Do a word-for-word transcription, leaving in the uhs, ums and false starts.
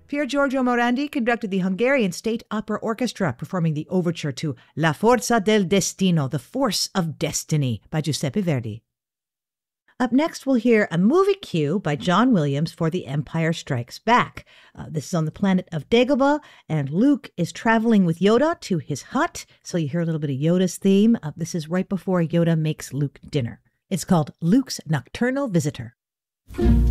Pier Giorgio Morandi conducted the Hungarian State Opera Orchestra, performing the overture to La Forza del Destino, The Force of Destiny, by Giuseppe Verdi. Up next, we'll hear a movie cue by John Williams for The Empire Strikes Back. Uh, this is on the planet of Dagobah, and Luke is traveling with Yoda to his hut, so you hear a little bit of Yoda's theme. Uh, this is right before Yoda makes Luke dinner. It's called Luke's Nocturnal Visitor.